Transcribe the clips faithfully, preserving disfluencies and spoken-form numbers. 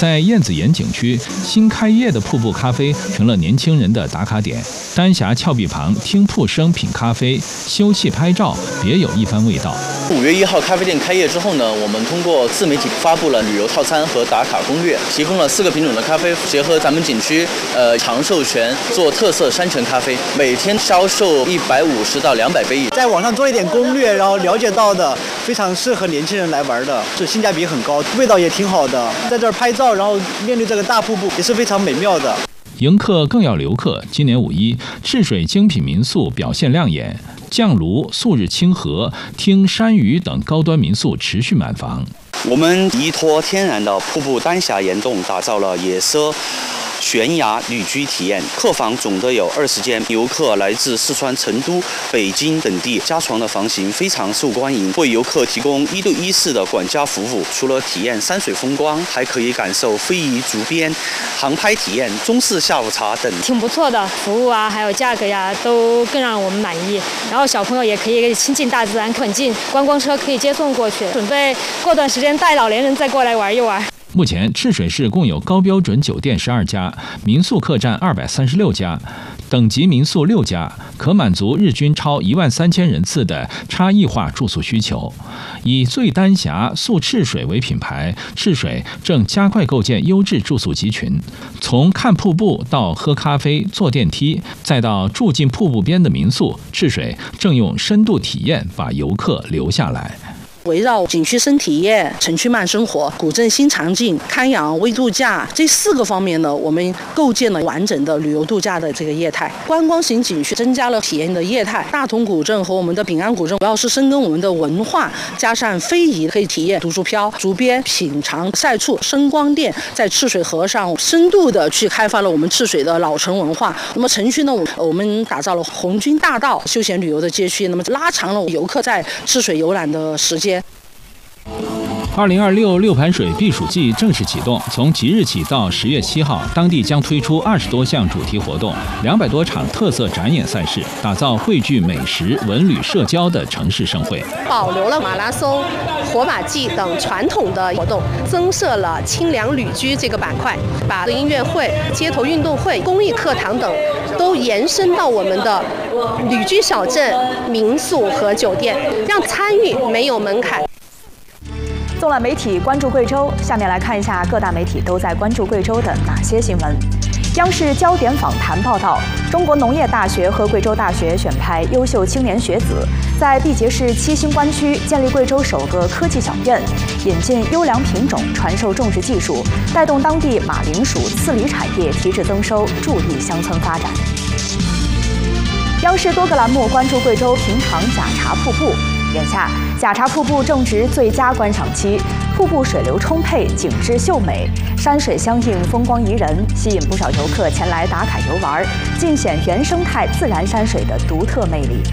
在燕子岩景区，新开业的瀑布咖啡成了年轻人的打卡点。丹霞峭壁旁听瀑声品咖啡，休憩拍照，别有一番味道。 五月一号咖啡店开业之后呢，我们通过自媒体发布了旅游套餐和打卡攻略，提供了四个品种的咖啡，结合咱们景区呃长寿泉做特色山泉咖啡，每天销售一百五十到两百杯。 在网上做一点攻略，然后了解到的非常适合年轻人来玩的，是性价比很高，味道也挺好的。在这儿拍照，然后面对这个大瀑布也是非常美妙的。 迎客更要留客，今年五一，赤水精品民宿表现亮眼，酱炉、素日清河、听山鱼等高端民宿持续满房。 我们依托天然的瀑布丹霞岩洞，打造了野奢悬崖旅居体验，客房总的有二十间，游客来自四川成都、北京等地，加床的房型非常受欢迎，为游客提供一对一式的管家服务。除了体验山水风光，还可以感受非遗竹编、航拍体验、中式下午茶等， 挺不错的。服务啊，还有价格呀，都更让我们满意。然后小朋友也可以亲近大自然，很近，观光车可以接送过去，准备过段时间带老年人再过来玩一玩。 目前，赤水市共有高标准酒店十二家，民宿客栈二百三十六家，等级民宿六家，可满足日均超一万三千人次的差异化住宿需求。以最丹霞、速赤水为品牌，赤水正加快构建优质住宿集群。从看瀑布到喝咖啡、坐电梯，再到住进瀑布边的民宿，赤水正用深度体验把游客留下来。 围绕景区深体验、城区慢生活、古镇新场景、康养微度假这四个方面呢，我们构建了完整的旅游度假的这个业态。观光型景区增加了体验的业态，大同古镇和我们的平安古镇主要是深耕我们的文化，加上非遗可以体验独树漂、竹编、品尝晒醋、声光电，在赤水河上深度的去开发了我们赤水的老城文化。那么城区呢，我们打造了红军大道休闲旅游的街区，那么拉长了游客在赤水游览的时间。 二零二六六盘水避暑季正式启动，从即日起到十月七号，当地将推出二十多项主题活动，两百多场特色展演赛事，打造汇聚美食、文旅、社交的城市盛会。 保留了马拉松、火把祭等传统的活动，增设了清凉旅居这个板块，把音乐会、街头运动会、公益课堂等都延伸到我们的旅居小镇、民宿和酒店，让参与没有门槛。 纵览媒体关注贵州，下面来看一下各大媒体都在关注贵州的哪些新闻。央视焦点访谈报道，中国农业大学和贵州大学选派优秀青年学子，在毕节市七星关区建立贵州首个科技小院，引进优良品种，传授种植技术，带动当地马铃薯、刺梨产业提质增收，助力乡村发展。央视多个栏目关注贵州平塘假茶瀑布。眼下，假茶瀑布正值最佳观赏期，瀑布水流充沛，景致秀美，山水相映，风光宜人，吸引不少游客前来打卡游玩，尽显原生态自然山水的独特魅力。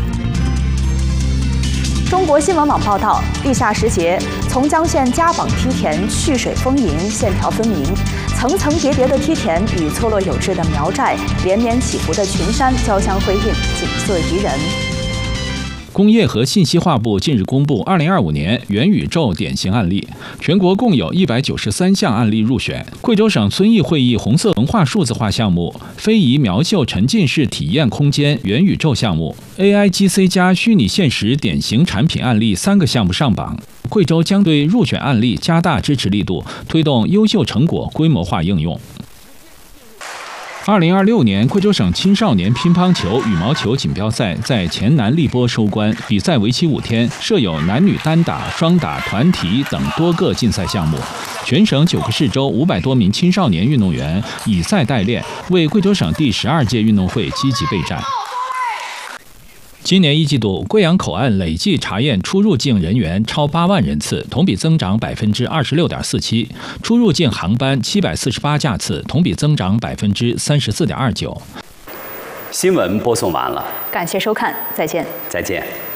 中国新闻网报道，立夏时节，从江县嘉榜梯田去水丰盈，线条分明，层层叠叠的梯田与错落有致的苗寨、连绵起伏的群山交相辉映，景色宜人。 工业和信息化部近日公布二零二五年元宇宙典型案例，全国共有一百九十三项案例入选。贵州省村议会议红色文化数字化项目、非遗苗绣沉浸式体验空间元宇宙项目、A I G C 加虚拟现实典型产品案例三个项目上榜。贵州将对入选案例加大支持力度，推动优秀成果规模化应用。二零二六年贵州省青少年乒乓球、羽毛球锦标赛在黔南荔波收官，比赛为期五天，设有男女单打、双打、团体等多个竞赛项目。全省九个市州五百多名青少年运动员以赛代练，为贵州省第十二届运动会积极备战。今年一季度，贵阳口岸累计查验出入境人员超八万人次，同比增长百分之二十六点四七；出入境航班七百四十八架次，同比增长百分之三十四点二九。 新闻播送完了， 感谢收看，再见。 再见。